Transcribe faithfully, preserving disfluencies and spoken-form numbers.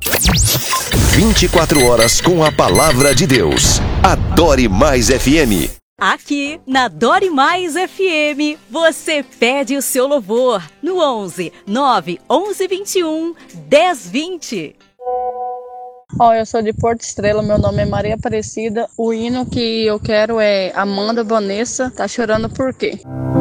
vinte e quatro horas com a palavra de Deus. Adore Mais F M. Aqui na Adore Mais F M, você pede o seu louvor no onze nove onze vinte e um dez vinte. Ó, eu sou de Porto Estrela, meu nome é Maria Aparecida. O hino que eu quero é Amanda Vanessa, Tá Chorando Por Quê?